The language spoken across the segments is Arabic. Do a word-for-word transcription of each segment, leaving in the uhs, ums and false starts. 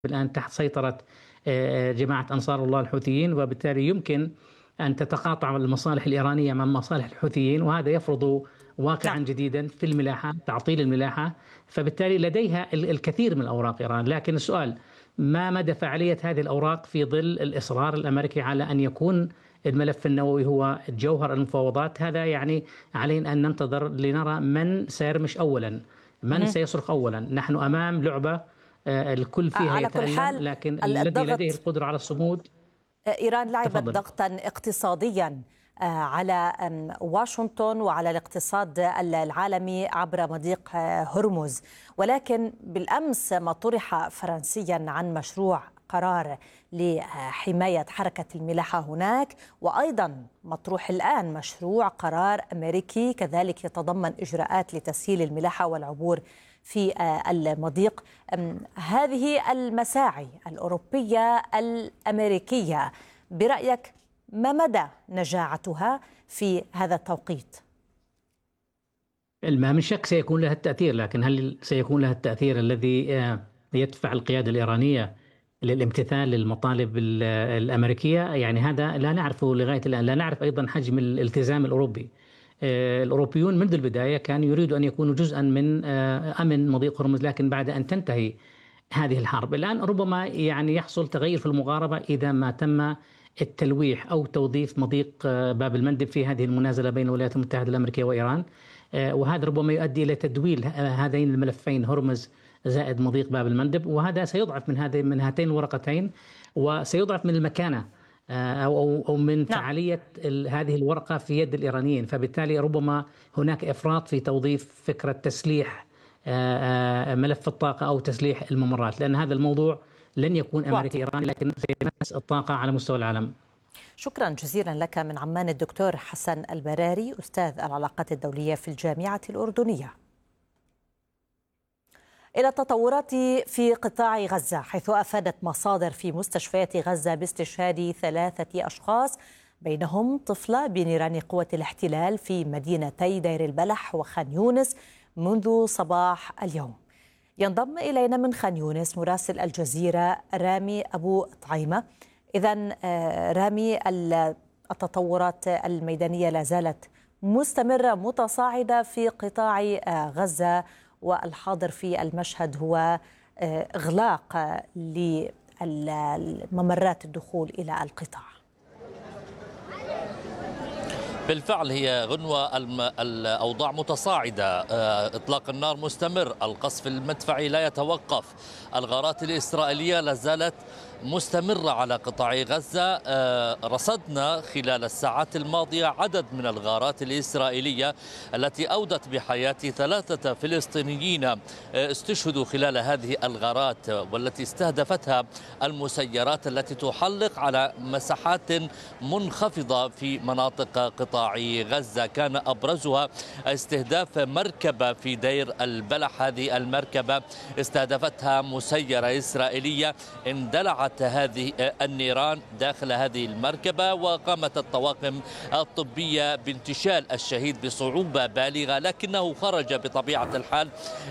الآن تحت سيطرة جماعة أنصار الله الحوثيين، وبالتالي يمكن أن تتقاطع المصالح الإيرانية مع مصالح الحوثيين، وهذا يفرض واقعا نعم. جديدا في الملاحة، تعطيل الملاحة. فبالتالي لديها الكثير من الأوراق إيران، لكن السؤال ما مدى فعالية هذه الأوراق في ظل الإصرار الأمريكي على أن يكون الملف النووي هو جوهر المفاوضات؟ هذا يعني علينا أن ننتظر لنرى من سيرمش أولا، من مهم. سيصرخ أولا. نحن أمام لعبة الكل فيها على كل يتألم، حال لكن الذي لديه الضغط، القدرة على الصمود. إيران لعبت تفضل. ضغطا اقتصاديا على واشنطن وعلى الاقتصاد العالمي عبر مضيق هرمز، ولكن بالأمس ما طرح فرنسيا عن مشروع قرار لحماية حركة الملاحة هناك، وأيضا مطروح الآن مشروع قرار أمريكي كذلك يتضمن إجراءات لتسهيل الملاحة والعبور في المضيق. هذه المساعي الأوروبية الأمريكية برأيك ما مدى نجاعتها في هذا التوقيت؟ ما من شك سيكون لها التأثير، لكن هل سيكون لها التأثير الذي يدفع القيادة الإيرانية للامتثال للمطالب الأمريكية؟ يعني هذا لا نعرفه لغاية الآن. لا نعرف أيضا حجم الالتزام الأوروبي. الأوروبيون منذ البداية كانوا يريدوا أن يكونوا جزءا من أمن مضيق هرمز، لكن بعد أن تنتهي هذه الحرب الآن ربما يعني يحصل تغير في المقاربة إذا ما تم التلويح أو توظيف مضيق باب المندب في هذه المنازلة بين الولايات المتحدة الأمريكية وإيران، وهذا ربما يؤدي إلى تدويل هذين الملفين، هرمز زائد مضيق باب المندب، وهذا سيضعف من هذه من هاتين الورقتين، وسيضعف من المكانة أو أو من فعالية هذه الورقة في يد الإيرانيين. فبالتالي ربما هناك إفراط في توظيف فكرة تسليح ملف الطاقة أو تسليح الممرات، لأن هذا الموضوع لن يكون أمريكي إيراني، لكن سيمس الطاقة على مستوى العالم. شكرا جزيلا لك من عمان الدكتور حسن البراري، أستاذ العلاقات الدولية في الجامعة الأردنية. إلى التطورات في قطاع غزة، حيث أفادت مصادر في مستشفيات غزة باستشهاد ثلاثة أشخاص بينهم طفلة بنيران قوة الاحتلال في مدينتي دير البلح وخان يونس منذ صباح اليوم. ينضم إلينا من خان يونس مراسل الجزيرة رامي أبو طعيمة. إذن رامي، التطورات الميدانية لا زالت مستمرة متصاعدة في قطاع غزة، والحاضر في المشهد هو إغلاق للممرات الدخول إلى القطاع. بالفعل هي غنوة، الأوضاع متصاعدة، إطلاق النار مستمر، القصف المدفعي لا يتوقف، الغارات الإسرائيلية لا زالت مستمرة على قطاع غزة. رصدنا خلال الساعات الماضية عدد من الغارات الإسرائيلية التي أودت بحياة ثلاثة فلسطينيين استشهدوا خلال هذه الغارات، والتي استهدفتها المسيرات التي تحلق على مساحات منخفضة في مناطق قطاع غزة. كان أبرزها استهداف مركبة في دير البلح. هذه المركبة استهدفتها مسيرة إسرائيلية، اندلعت هذه النيران داخل هذه المركبة، وقامت الطواقم الطبية بانتشال الشهيد بصعوبة بالغة، لكنه خرج بطبيعة الحال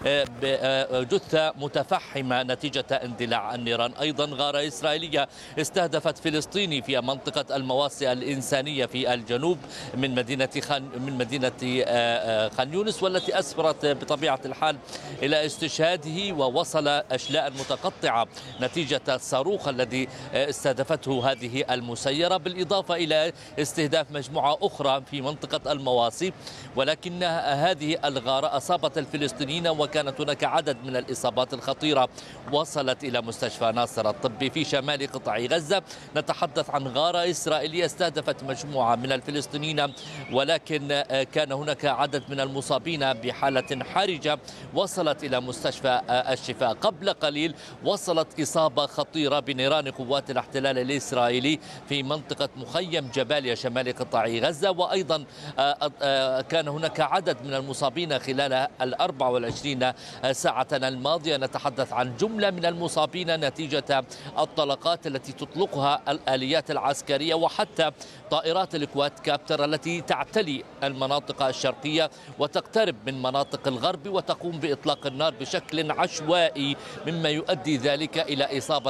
بجثة متفحمة نتيجة اندلاع النيران. أيضا غارة إسرائيلية استهدفت فلسطيني في منطقة المواسئ الإنسانية في الجنوب من مدينة خان من مدينة خان يونس، والتي أسفرت بطبيعة الحال إلى استشهاده، ووصل أشلاء متقطعة نتيجة الصاروخ الذي استهدفته هذه المسيرة، بالإضافة إلى استهداف مجموعة أخرى في منطقة المواسي. ولكن هذه الغارة أصابت الفلسطينيين، وكانت هناك عدد من الإصابات الخطيرة وصلت إلى مستشفى ناصر الطبي في شمال قطاع غزة. نتحدث عن غارة إسرائيلية استهدفت مجموعة من الفلسطينيين، ولكن كان هناك عدد من المصابين بحالة حرجة وصلت إلى مستشفى الشفاء. قبل قليل وصلت إصابة خطيرة بنيران قوات الاحتلال الإسرائيلي في منطقة مخيم جباليا شمال قطاع غزة، وأيضا كان هناك عدد من المصابين خلال الأربع والعشرين ساعة الماضية. نتحدث عن جملة من المصابين نتيجة الطلقات التي تطلقها الآليات العسكرية وحتى طائرات الكوادكابتر التي تعتلي المناطق الشرقية وتقترب من مناطق الغرب وتقوم بإطلاق النار بشكل عشوائي، مما يؤدي ذلك إلى إصابة